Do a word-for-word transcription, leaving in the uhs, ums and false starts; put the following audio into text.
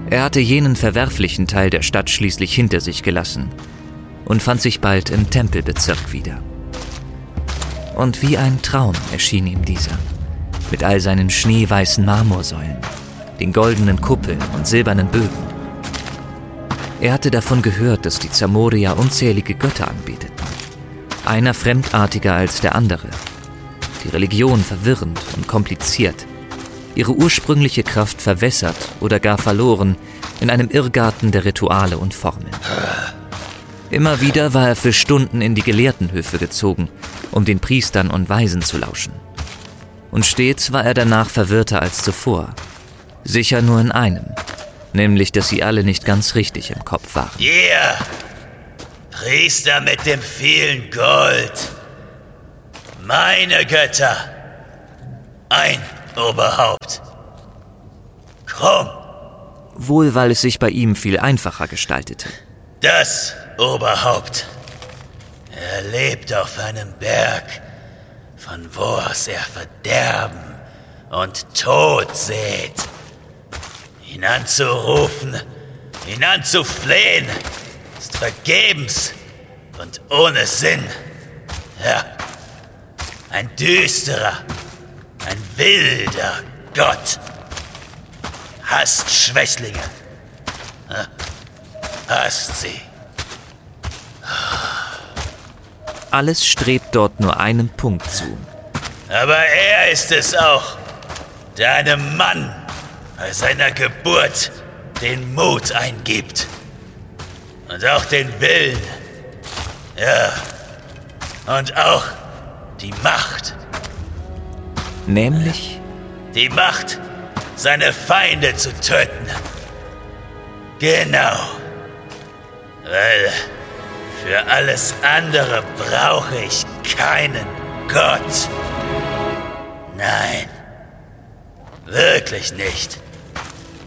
Er hatte jenen verwerflichen Teil der Stadt schließlich hinter sich gelassen und fand sich bald im Tempelbezirk wieder. Und wie ein Traum erschien ihm dieser, mit all seinen schneeweißen Marmorsäulen, den goldenen Kuppeln und silbernen Bögen. Er hatte davon gehört, dass die Zamoria unzählige Götter anbeteten, einer fremdartiger als der andere, die Religion verwirrend und kompliziert, ihre ursprüngliche Kraft verwässert oder gar verloren in einem Irrgarten der Rituale und Formeln. Immer wieder war er für Stunden in die Gelehrtenhöfe gezogen, um den Priestern und Weisen zu lauschen. Und stets war er danach verwirrter als zuvor. Sicher nur in einem, nämlich, dass sie alle nicht ganz richtig im Kopf waren. Ihr, Priester mit dem vielen Gold, meine Götter, ein Oberhaupt, Krumm. Wohl, weil es sich bei ihm viel einfacher gestaltete. Das Oberhaupt. Er lebt auf einem Berg, von wo aus er Verderben und Tod sät. Ihn anzurufen, ihn anzuflehen, ist vergebens und ohne Sinn. Ja, ein düsterer, ein wilder Gott. Hasst Schwächlinge. Hasst sie. Alles strebt dort nur einem Punkt zu. Aber er ist es auch, der einem Mann bei seiner Geburt den Mut eingibt. Und auch den Willen. Ja. Und auch die Macht. Nämlich? Die Macht, seine Feinde zu töten. Genau. Weil für alles andere brauche ich keinen Gott. Nein, wirklich nicht.